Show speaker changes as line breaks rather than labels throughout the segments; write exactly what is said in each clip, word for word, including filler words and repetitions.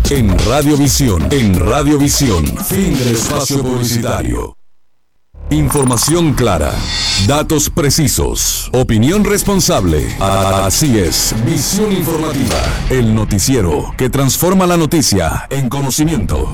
En Radiovisión, en Radiovisión, fin del espacio publicitario. Información clara, datos precisos, opinión responsable. Así es, Visión Informativa, el noticiero que transforma la noticia en conocimiento.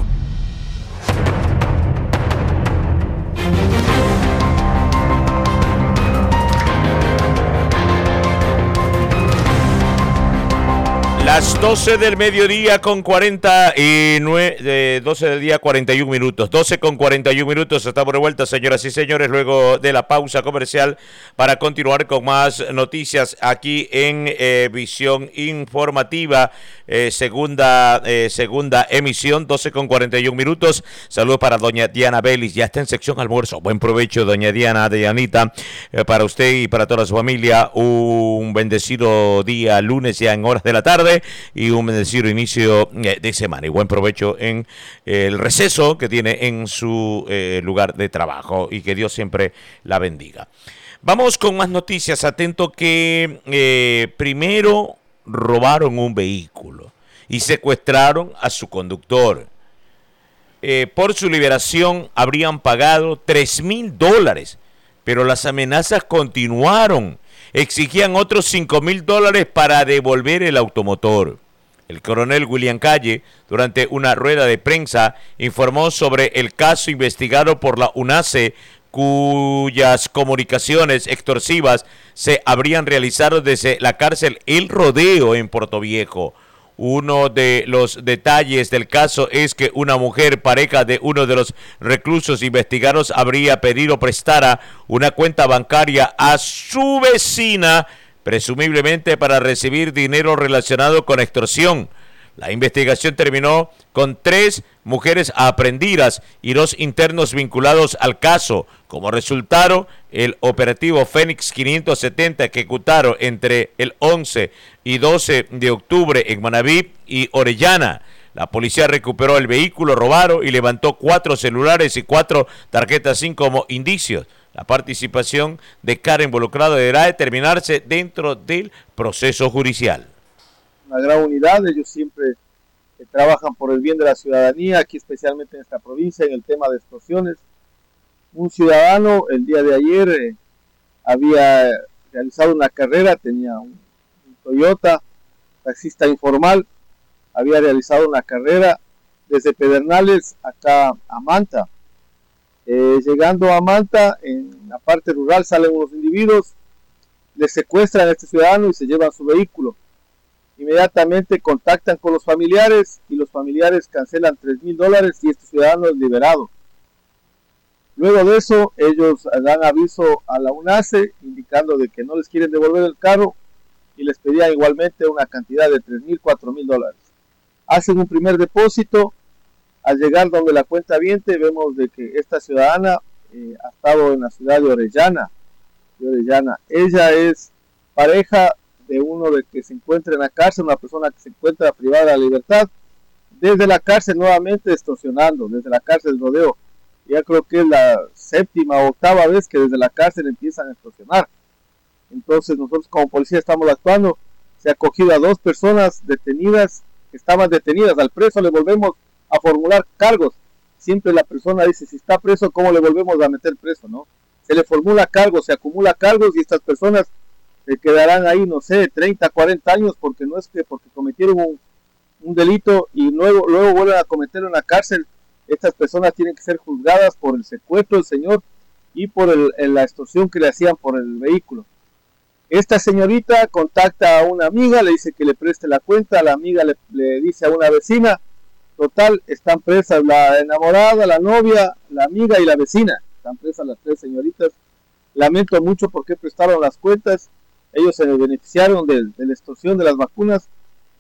Las doce del mediodía con cuarenta y nueve, eh, doce del día cuarenta y un minutos, doce con cuarenta y un minutos, estamos de vuelta, señoras y señores, luego de la pausa comercial para continuar con más noticias aquí en eh, Visión Informativa, eh, segunda eh, segunda emisión, doce con cuarenta y un minutos. Saludos para doña Diana Vélez, ya está en sección almuerzo. Buen provecho, doña Diana, Dianita, eh, para usted y para toda su familia. Un bendecido día lunes ya en horas de la tarde y un bendecido inicio de semana y buen provecho en el receso que tiene en su eh, lugar de trabajo y que Dios siempre la bendiga. Vamos con más noticias. Atento que eh, primero robaron un vehículo y secuestraron a su conductor. Eh, por su liberación habrían pagado tres mil dólares, pero las amenazas continuaron. Exigían otros cinco mil dólares para devolver el automotor. El coronel William Calle, durante una rueda de prensa, informó sobre el caso investigado por la UNACE, cuyas comunicaciones extorsivas se habrían realizado desde la cárcel El Rodeo en Portoviejo. Uno de los detalles del caso es que una mujer, pareja de uno de los reclusos investigados, habría pedido prestara una cuenta bancaria a su vecina, presumiblemente para recibir dinero relacionado con extorsión. La investigación terminó con tres mujeres aprehendidas y dos internos vinculados al caso. Como resultado, el operativo Fénix quinientos setenta ejecutaron entre el once y doce de octubre en Manabí y Orellana. La policía recuperó el vehículo robado y levantó cuatro celulares y cuatro tarjetas SIM como indicios. La participación de cada involucrado deberá determinarse dentro del proceso judicial.
Una gran unidad, ellos siempre eh, trabajan por el bien de la ciudadanía, aquí especialmente en esta provincia, en el tema de extorsiones. Un ciudadano el día de ayer eh, había realizado una carrera, tenía un, un Toyota, taxista informal, había realizado una carrera desde Pedernales acá a Manta. Eh, llegando a Manta, en la parte rural salen unos individuos, le secuestran a este ciudadano y se llevan su vehículo. Inmediatamente contactan con los familiares y los familiares cancelan tres mil dólares y este ciudadano es liberado. Luego de eso, ellos dan aviso a la UNACE indicando de que no les quieren devolver el carro y les pedían igualmente una cantidad de tres mil, cuatro mil dólares. Hacen un primer depósito. Al llegar donde la cuenta viente, vemos de que esta ciudadana eh, ha estado en la ciudad de Orellana. De Orellana. Ella es pareja de uno de que se encuentra en la cárcel, una persona que se encuentra privada de la libertad, desde la cárcel nuevamente extorsionando, desde la cárcel del Rodeo. Ya creo que es la séptima o octava vez que desde la cárcel empiezan a extorsionar. Entonces nosotros como policía estamos actuando. Se ha cogido a dos personas detenidas, que estaban detenidas. Al preso le volvemos a formular cargos. Siempre la persona dice, si está preso, ¿cómo le volvemos a meter preso? ¿No? Se le formula cargos, se acumula cargos y estas personas se quedarán ahí, no sé, treinta, cuarenta años, porque no es que porque cometieron un, un delito y luego, luego vuelven a cometerlo en la cárcel. Estas personas tienen que ser juzgadas por el secuestro del señor y por el, el, la extorsión que le hacían por el vehículo. Esta señorita contacta a una amiga, le dice que le preste la cuenta, la amiga le, le dice a una vecina. Total, están presas la enamorada, la novia, la amiga y la vecina. Están presas las tres señoritas. Lamento mucho porque prestaron las cuentas. Ellos se beneficiaron de, de la extorsión de las vacunas